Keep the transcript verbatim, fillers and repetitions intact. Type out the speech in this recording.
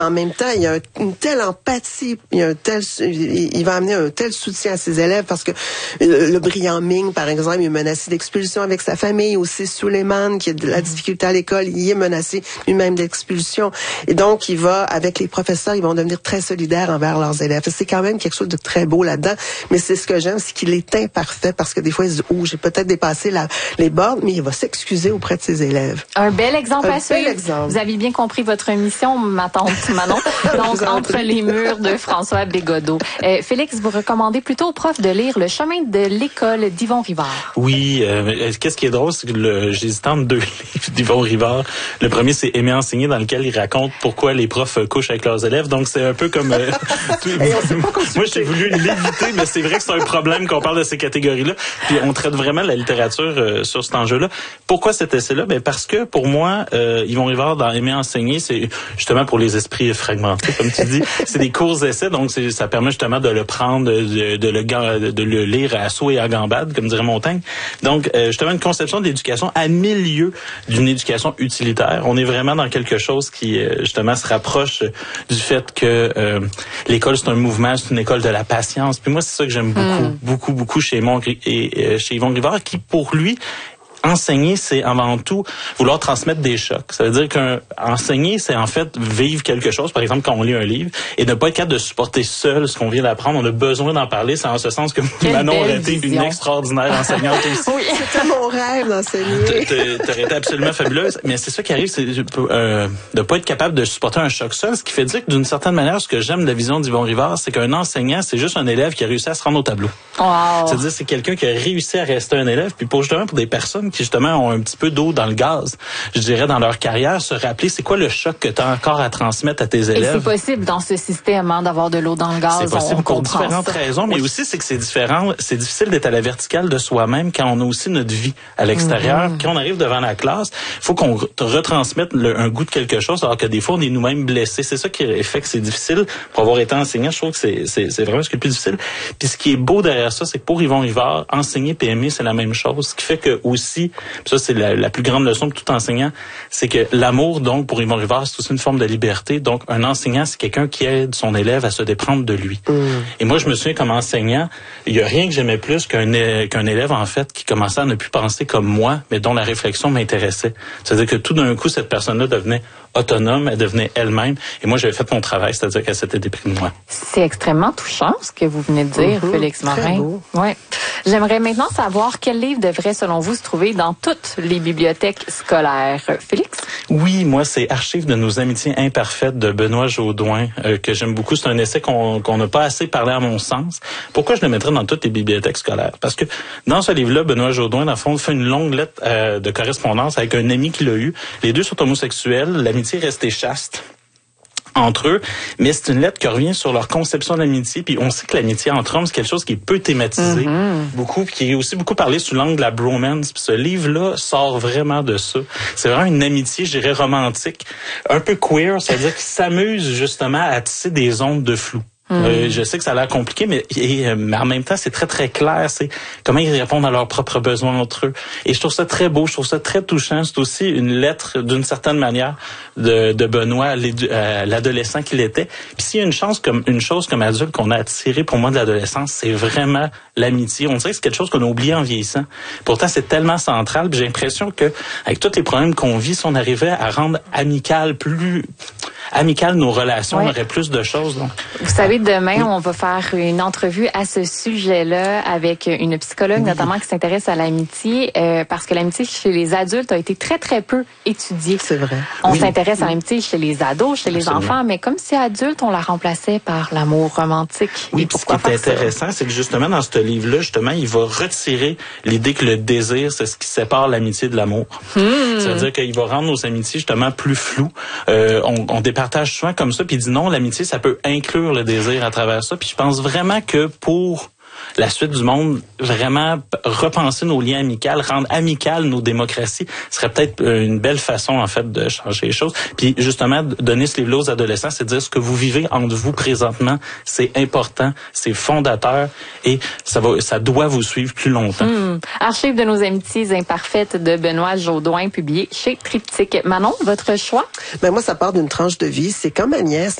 En même temps, il y a une telle empathie, il y a un tel, il va amener un tel soutien à ses élèves parce que le, le brillant Ming, par exemple, il est menacé d'expulsion avec sa famille. Aussi, Suleiman, qui a de la difficulté à l'école, il est menacé lui-même d'expulsion. Et donc, il va, avec les professeurs, ils vont devenir très solidaires envers leurs élèves. C'est quand même quelque chose de très beau là-dedans. Mais c'est ce que j'aime, c'est qu'il est imparfait parce que des fois, il se dit, oh, j'ai peut-être dépassé la, les bornes, mais il va s'excuser auprès de ses élèves. Un bel exemple un à suivre. Bel exemple. Vous aviez bien compris votre mission, ma tante Manon. Donc, Entre les murs de François Bégodeau. Euh, Félix, vous recommandez plutôt aux profs de lire Le chemin de l'école d'Yvon Rivard. Oui. Euh, qu'est-ce qui est drôle, c'est que le, j'hésite entre deux livres d'Yvon Rivard. Le premier, c'est Aimer enseigner, dans lequel il raconte pourquoi les profs couchent avec leurs élèves. Donc, c'est un peu comme... Euh, moi, j'ai voulu l'éviter, mais c'est vrai que c'est un problème qu'on parle de ces catégories-là. Puis, on traite vraiment la littérature euh, sur cet enjeu-là. Pourquoi cet essai-là? Ben, parce que, pour moi, euh, Yvon Rivard, dans Aimer enseigner, c'est justement pour les esprits fragmentés, comme tu dis. C'est des courts essais, donc c'est, ça permet justement de le prendre, de, de, le, de le lire à saut et à gambade, comme dirait Montaigne. Donc, euh, justement, une conception de l'éducation à milieu d'une éducation utilitaire. On est vraiment dans quelque chose qui, euh, justement, se rapproche du fait que euh, l'école, c'est un mouvement, c'est une école de la patience. Puis moi, c'est ça que j'aime beaucoup, mm. beaucoup, beaucoup chez Mon et, et chez Yvon Rivard, qui, pour lui, enseigner, c'est avant tout vouloir transmettre des chocs. Ça veut dire qu'enseigner, c'est en fait vivre quelque chose, par exemple quand on lit un livre, et ne pas être capable de supporter seul ce qu'on vient d'apprendre. On a besoin d'en parler. C'est en ce sens que Quelle Manon aurait été vision. Une extraordinaire enseignante aussi. Oui, c'était mon rêve d'enseigner. T'aurais été absolument fabuleuse. Mais c'est ça qui arrive, c'est euh, de pas être capable de supporter un choc seul, ce qui fait dire que d'une certaine manière, ce que j'aime de la vision d'Yvon Rivard, c'est qu'un enseignant, c'est juste un élève qui a réussi à se rendre au tableau. Wow. C'est-à-dire, c'est quelqu'un qui a réussi à rester un élève, puis pour justement pour des personnes qui justement ont un petit peu d'eau dans le gaz, je dirais, dans leur carrière, se rappeler c'est quoi le choc que tu as encore à transmettre à tes élèves. Et c'est possible dans ce système hein, d'avoir de l'eau dans le gaz. C'est possible on, on pour différentes ça. raisons, mais oui. aussi c'est que c'est différent. C'est difficile d'être à la verticale de soi-même quand on a aussi notre vie à l'extérieur. Mm-hmm. Quand on arrive devant la classe, il faut qu'on te retransmette le, un goût de quelque chose, alors que des fois on est nous-mêmes blessés. C'est ça qui fait que c'est difficile. Pour avoir été enseignant, je trouve que c'est, c'est, c'est vraiment ce qui est le plus difficile. Puis ce qui est beau derrière ça, c'est que pour Yvon Rivard, enseigner P M I, c'est la même chose. Ce qui fait que aussi, ça c'est la, la plus grande leçon de tout enseignant, c'est que l'amour, donc, pour Yvon Rivard, c'est aussi une forme de liberté. Donc, un enseignant, c'est quelqu'un qui aide son élève à se déprendre de lui. Mm. Et moi, je me souviens, comme enseignant, il y a rien que j'aimais plus qu'un, qu'un élève, en fait, qui commençait à ne plus penser comme moi, mais dont la réflexion m'intéressait. C'est-à-dire que tout d'un coup, cette personne-là devenait autonome, elle devenait elle-même. Et moi, j'avais fait mon travail, c'est-à-dire qu'elle s'était déprimée de moi. C'est extrêmement touchant, ce que vous venez de dire, mm-hmm. Félix Morin. Ouais. J'aimerais maintenant savoir quel livre devrait, selon vous, se trouver dans toutes les bibliothèques scolaires. Félix? Oui, moi, c'est Archives de nos amitiés imparfaites de Benoît Jaudoin, euh, que j'aime beaucoup. C'est un essai qu'on qu'on n'a pas assez parlé à mon sens. Pourquoi je le mettrais dans toutes les bibliothèques scolaires? Parce que dans ce livre-là, Benoît Jaudoin, dans le fond, fait une longue lettre euh, de correspondance avec un ami qu'il a eu. Les deux sont homosexuels. L'amitié est restée chaste entre eux, mais c'est une lettre qui revient sur leur conception de l'amitié, puis on sait que l'amitié entre hommes, c'est quelque chose qui est peu thématisé, mm-hmm. beaucoup, qui est aussi beaucoup parlé sous l'angle de la bromance, puis ce livre-là sort vraiment de ça. C'est vraiment une amitié, je dirais, romantique, un peu queer, c'est-à-dire qu'ils s'amusent justement à tisser des ondes de flou. Mmh. Euh, je sais que ça a l'air compliqué, mais, et, mais en même temps, c'est très, très clair. C'est comment ils répondent à leurs propres besoins entre eux. Et je trouve ça très beau, je trouve ça très touchant. C'est aussi une lettre, d'une certaine manière, de, de Benoît à, à l'adolescent qu'il était. Puis s'il y a une chance comme une chose comme adulte qu'on a attiré pour moi de l'adolescence, c'est vraiment l'amitié. On dirait que c'est quelque chose qu'on a oublié en vieillissant. Pourtant, c'est tellement central. Puis j'ai l'impression que avec tous les problèmes qu'on vit, si on arrivait à rendre amical plus amical nos relations, ouais. On aurait plus de choses. Donc. Vous savez, demain, oui. On va faire une entrevue à ce sujet-là avec une psychologue, oui. Notamment, qui s'intéresse à l'amitié, euh, parce que l'amitié chez les adultes a été très, très peu étudiée. C'est vrai. On oui. s'intéresse oui. à l'amitié chez les ados, chez les Absolument. Enfants, mais comme si adulte, on la remplaçait par l'amour romantique. Oui, puis ce qui est intéressant, ça? c'est que justement, dans ce livre-là, justement, il va retirer l'idée que le désir, c'est ce qui sépare l'amitié de l'amour. Hmm. C'est-à-dire qu'il va rendre nos amitiés, justement, plus floues. Euh, on, on départage souvent comme ça, puis il dit non, l'amitié, ça peut inclure le désir à travers ça. Puis je pense vraiment que pour la suite du monde, vraiment repenser nos liens amicaux, rendre amicales nos démocraties, serait peut-être une belle façon, en fait, de changer les choses. Puis, justement, donner ce livre-là aux adolescents, c'est de dire ce que vous vivez entre vous présentement, c'est important, c'est fondateur et ça va, ça doit vous suivre plus longtemps. Mmh. Archives de nos amitiés imparfaites de Benoît Jaudoin, publié chez Triptyque. Manon, votre choix? Ben moi, ça part d'une tranche de vie. C'est comme ma nièce